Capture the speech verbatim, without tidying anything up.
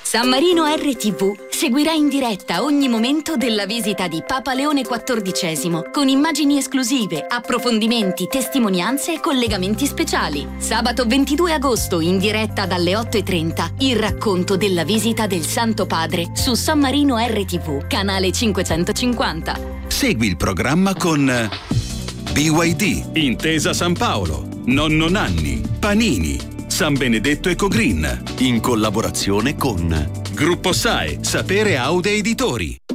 San Marino R T V seguirà in diretta ogni momento della visita di Papa Leone quattordicesimo con immagini esclusive, approfondimenti, testimonianze e collegamenti speciali. Sabato ventidue agosto in diretta dalle otto e trenta il racconto della visita del Santo Padre su San Marino R T V, canale cinquecentocinquanta. Segui il programma con B Y D, Intesa San Paolo, Nonno Nanni, Panini, San Benedetto Ecogreen, in collaborazione con Gruppo S A E, Sapere Aude Editori.